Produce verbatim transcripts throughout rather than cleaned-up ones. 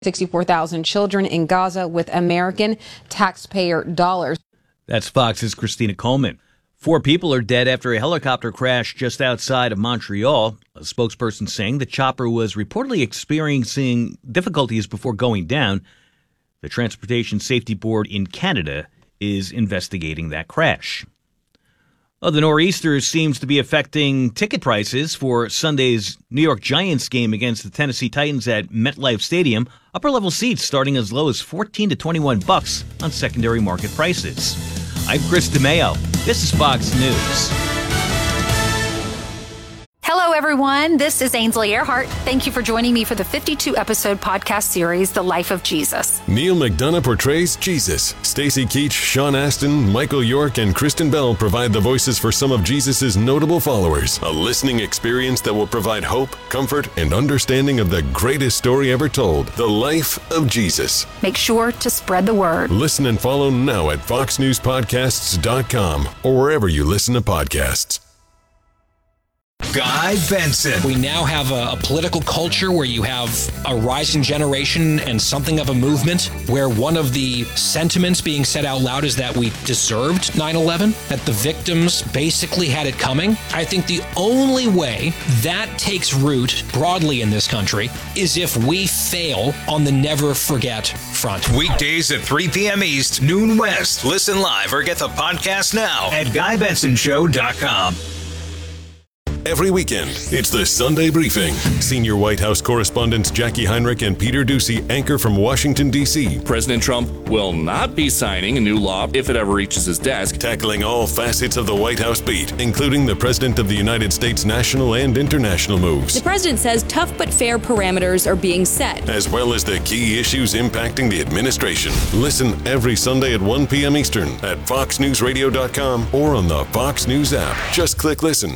sixty-four thousand children in Gaza with American taxpayer dollars. That's Fox's Christina Coleman. Four people are dead after a helicopter crash just outside of Montreal. A spokesperson saying the chopper was reportedly experiencing difficulties before going down. The Transportation Safety Board in Canada is investigating that crash. Well, the nor'easter seems to be affecting ticket prices for Sunday's New York Giants game against the Tennessee Titans at MetLife Stadium. Upper-level seats starting as low as fourteen to twenty-one bucks on secondary market prices. I'm Chris DeMeo. This is Fox News. Hello, everyone. This is Ainsley Earhart. Thank you for joining me for the fifty-two episode podcast series, The Life of Jesus. Neil McDonough portrays Jesus. Stacey Keach, Sean Astin, Michael York, and Kristen Bell provide the voices for some of Jesus' notable followers. A listening experience that will provide hope, comfort, and understanding of the greatest story ever told, The Life of Jesus. Make sure to spread the word. Listen and follow now at fox news podcasts dot com or wherever you listen to podcasts. Guy Benson. We now have a, a political culture where you have a rising generation and something of a movement where one of the sentiments being said out loud is that we deserved nine eleven, that the victims basically had it coming. I think the only way that takes root broadly in this country is if we fail on the never forget front. Weekdays at three p.m. East, noon West. Listen live or get the podcast now at guy benson show dot com. Every weekend, it's the Sunday Briefing. Senior White House correspondents Jackie Heinrich and Peter Doocy anchor from Washington, D C President Trump will not be signing a new law if it ever reaches his desk. Tackling all facets of the White House beat, including the President of the United States national and international moves. The president says tough but fair parameters are being set, as well as the key issues impacting the administration. Listen every Sunday at one p.m. Eastern at fox news radio dot com or on the Fox News app. Just click listen.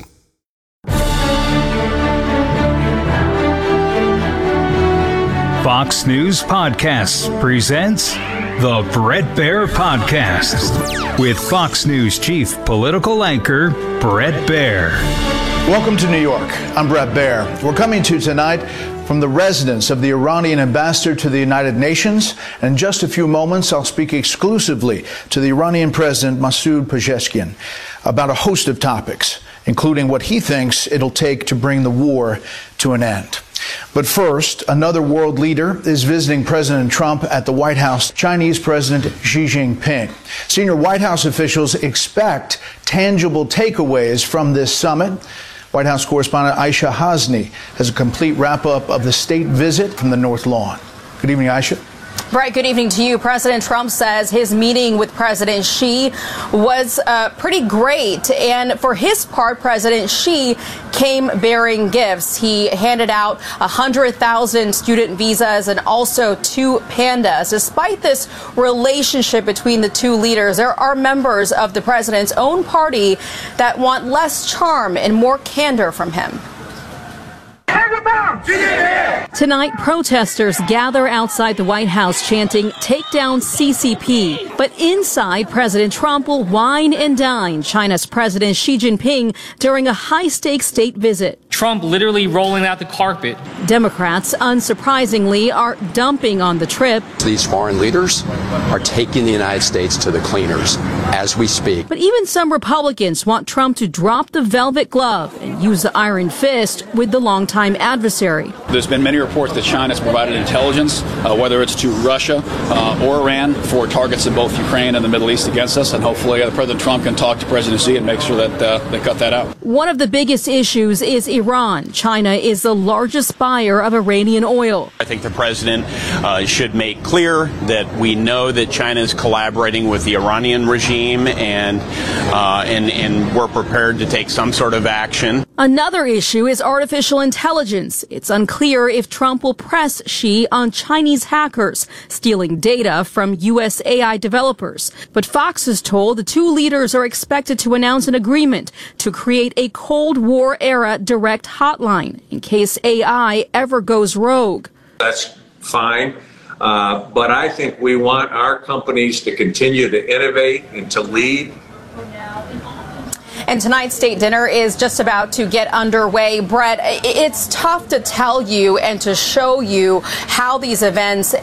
Fox News Podcasts presents the Bret Baier Podcast with Fox News Chief Political Anchor Bret Baier. Welcome to New York. I'm Bret Baier. We're coming to you tonight from the residence of the Iranian ambassador to the United Nations. And in just a few moments, I'll speak exclusively to the Iranian President Masoud Pezeshkian about a host of topics, including what he thinks it'll take to bring the war to an end. But first, another world leader is visiting President Trump at the White House, Chinese President Xi Jinping. Senior White House officials expect tangible takeaways from this summit. White House correspondent Aisha Hasni has a complete wrap-up of the state visit from the North Lawn. Good evening, Aisha. Right, good evening to you. President Trump says his meeting with President Xi was uh, pretty great. And for his part, President Xi came bearing gifts. He handed out one hundred thousand student visas and also two pandas. Despite this relationship between the two leaders, there are members of the president's own party that want less charm and more candor from him. Tonight, protesters gather outside the White House chanting, "Take down C C P." But inside, President Trump will wine and dine China's President Xi Jinping during a high-stakes state visit. Trump literally rolling out the carpet. Democrats, unsurprisingly, are dumping on the trip. These foreign leaders are taking the United States to the cleaners as we speak. But even some Republicans want Trump to drop the velvet glove and use the iron fist with the longtime adversary. There's been many reports that China's provided intelligence, uh, whether it's to Russia uh, or Iran, for targets in both Ukraine and the Middle East against us. And hopefully uh, President Trump can talk to President Xi and make sure that uh, they cut that out. One of the biggest issues is Iran. China is the largest buyer of Iranian oil. I think the president uh, should make clear that we know that China is collaborating with the Iranian regime, and, uh, and, and we're prepared to take some sort of action. Another issue is artificial intelligence. It's unclear if Trump will press Xi on Chinese hackers stealing data from U S A I developers. But Fox is told the two leaders are expected to announce an agreement to create a Cold War-era direct hotline in case A I ever goes rogue. That's fine. Uh, but I think we want our companies to continue to innovate and to lead. And tonight's state dinner is just about to get underway. Brett, it's tough to tell you and to show you how these events